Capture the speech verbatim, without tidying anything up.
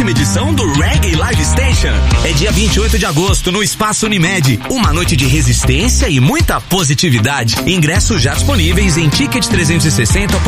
uma edição do Reggae Live Station. É dia vinte e oito de agosto no Espaço Unimed. Uma noite de resistência e muita positividade. Ingressos já disponíveis em ticket trezentos e sessenta